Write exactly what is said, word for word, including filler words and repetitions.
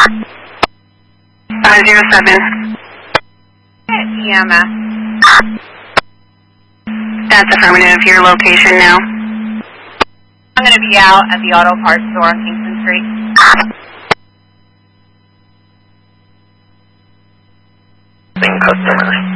five zero seven. E M S. That's affirmative. Your location now. I'm going to be out at the auto parts store on Kingston Street. Same customers.